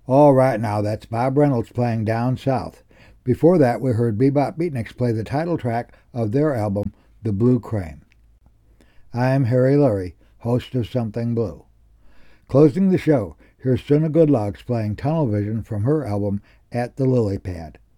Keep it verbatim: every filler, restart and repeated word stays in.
All right, now that's Bob Reynolds playing Down South. Before that, we heard Bebop Beatniks play the title track of their album, The Blue Crane. I'm Harry Lurie, host of Something Blue. Closing the show, here's Suna Goodlogs playing Tunnel Vision from her album, At the Lily Pad.